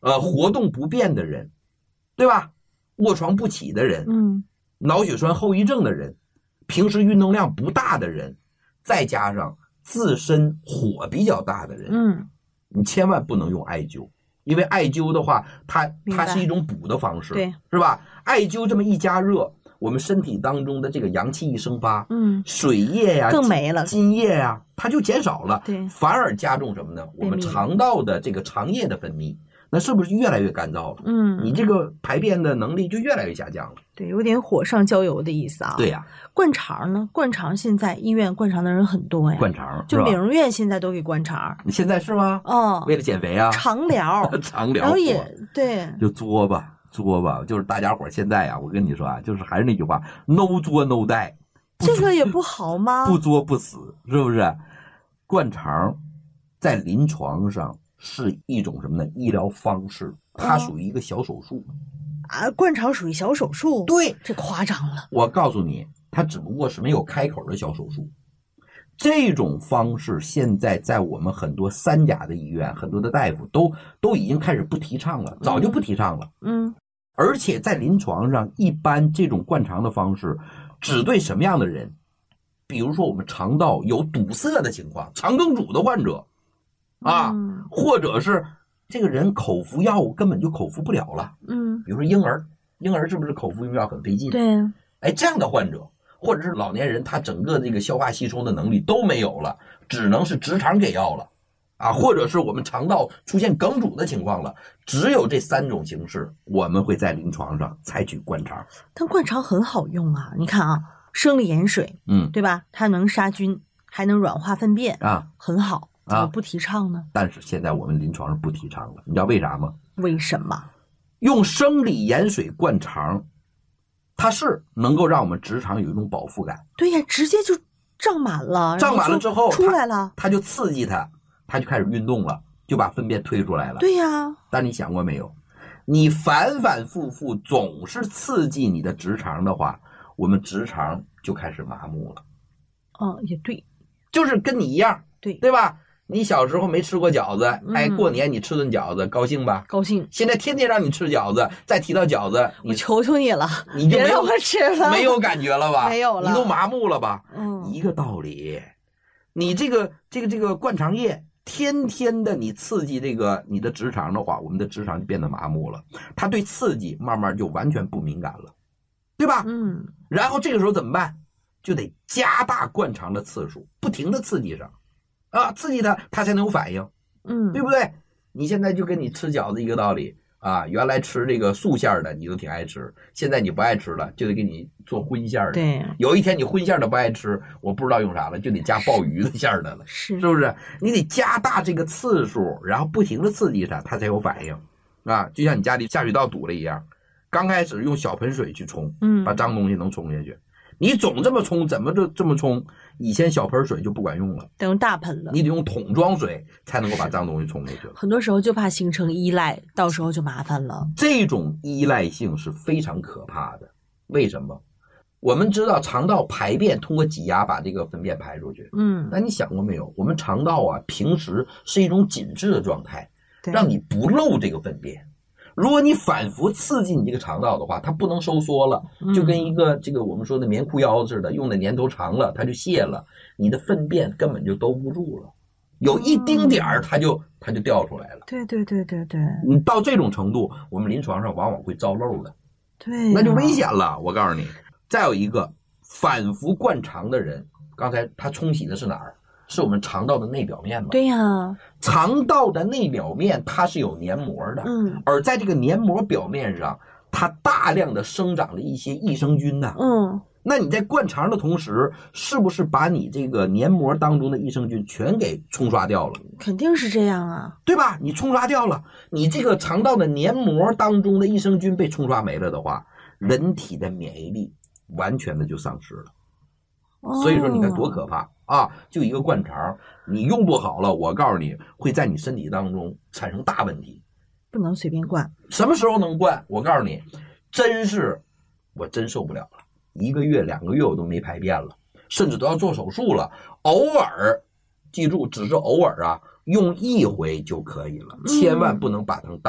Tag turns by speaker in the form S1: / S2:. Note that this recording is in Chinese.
S1: 活动不便的人，对吧？卧床不起的人，脑血栓后遗症的人，平时运动量不大的人，再加上自身火比较大的人，你千万不能用艾灸，因为艾灸的话，它是一种补的方式，
S2: 对，
S1: 是吧？艾灸这么一加热，我们身体当中的这个阳气一生发，水液呀、
S2: 更没了，
S1: 津液呀，它就减少了，
S2: 对，
S1: 反而加重什么呢？我们肠道的这个肠液的分泌，那是不是越来越干燥了？你这个排便的能力就越来越下降了。
S2: 对，有点火上浇油的意思啊。
S1: 对呀，
S2: 灌肠呢？灌肠现在医院灌肠的人很多呀。
S1: 灌肠
S2: 就美容院现在都给灌肠。
S1: 现在是吗？
S2: 哦，
S1: 为了减肥啊。
S2: 肠疗，
S1: 肠疗。
S2: 然后也对，
S1: 就作吧，就是大家伙现在呀，我跟你说啊，就是还是那句话 ，no 作 no die。
S2: 这个也不好吗？
S1: 不作不死，是不是？灌肠在临床上是一种什么呢？医疗方式，它属于一个小手术。
S2: 灌肠属于小手术？
S1: 对，
S2: 这夸张了。
S1: 我告诉你，它只不过是没有开口的小手术。这种方式现在在我们很多3甲的医院，很多的大夫都已经开始不提倡了，早就不提倡了。而且在临床上，一般这种灌肠的方式只对什么样的人？比如说我们肠道有堵塞的情况，肠梗阻的患者啊，或者是这个人口服药物根本就口服不了了。比如说婴儿是不是口服用药很费劲？
S2: 对，
S1: 哎，这样的患者，或者是老年人，他整个这个消化吸收的能力都没有了，只能是直肠给药了啊，或者是我们肠道出现梗阻的情况了，只有这3种形式，我们会在临床上采取灌肠。
S2: 但灌肠很好用啊，你看啊，生理盐水，对吧？它能杀菌，还能软化粪便啊，很好。怎么不提倡呢？
S1: 但是现在我们临床上不提倡了，你知道为啥吗？
S2: 为什么？
S1: 用生理盐水灌肠，它是能够让我们直肠有一种饱腹感。
S2: 对呀，直接就胀满了，
S1: 胀满了之后
S2: 出来了，
S1: 它就刺激它就开始运动了，就把粪便推出来了。
S2: 对呀，
S1: 但你想过没有？你反反复复总是刺激你的直肠的话，我们直肠就开始麻木了。
S2: 也对，
S1: 就是跟你一样，对吧？你小时候没吃过饺子，哎，过年你吃顿饺子，高兴吧？
S2: 高兴。
S1: 现在天天让你吃饺子，再提到饺子，
S2: 我求求你了，
S1: 你就
S2: 别让我吃了，
S1: 没有感觉了吧？
S2: 没有了，
S1: 你都麻木了吧？一个道理。你这个灌肠液，天天的你刺激你的直肠的话，我们的直肠就变得麻木了，它对刺激慢慢就完全不敏感了，对吧？然后这个时候怎么办？就得加大灌肠的次数，不停的刺激上。刺激它才能有反应，对不对？你现在就跟你吃饺子一个道理啊，原来吃这个素馅的你都挺爱吃，现在你不爱吃了，就得给你做荤馅的。
S2: 对，
S1: 有一天你荤馅的不爱吃，我不知道用啥了，就得加鲍鱼的馅的了，是不是？你得加大这个次数，然后不停的刺激它才有反应啊，就像你家里下水道堵了一样，刚开始用小盆水去冲，把脏东西能冲下去。你总这么冲，怎么这么冲？以前小盆水就不管用了，
S2: 得用大盆了。
S1: 你得用桶装水才能够把脏东西冲下去了。
S2: 很多时候就怕形成依赖，到时候就麻烦了。
S1: 这种依赖性是非常可怕的。为什么？我们知道肠道排便通过挤压把这个粪便排出去。那你想过没有？我们肠道啊，平时是一种紧致的状态，让你不漏这个粪便。如果你反复刺激你这个肠道的话，它不能收缩了，就跟一个这个我们说的棉裤腰似的，用的年头长了，它就泄了，你的粪便根本就兜不住了，有一丁点儿它就掉出来了。
S2: 对，
S1: 你到这种程度，我们临床上往往会遭漏的，
S2: 对，
S1: 那就危险了。我告诉你，再有一个反复灌肠的人，刚才他冲洗的是哪儿？是我们肠道的内表面嘛？
S2: 对呀，
S1: 肠道的内表面它是有黏膜的，而在这个黏膜表面上，它大量的生长了一些益生菌呐，那你在灌肠的同时，是不是把你这个黏膜当中的益生菌全给冲刷掉了？
S2: 肯定是这样啊，
S1: 对吧？你冲刷掉了，你这个肠道的黏膜当中的益生菌被冲刷没了的话，人体的免疫力完全的就丧失了。所以说你看多可怕啊！就一个灌肠，你用不好了，我告诉你会在你身体当中产生大问题。
S2: 不能随便灌。什
S1: 么时候能灌？我告诉你，我真受不了了，1个月2个月我都没排便了，甚至都要做手术了。偶尔，记住，只是偶尔啊，用1回就可以了，千万不能把它当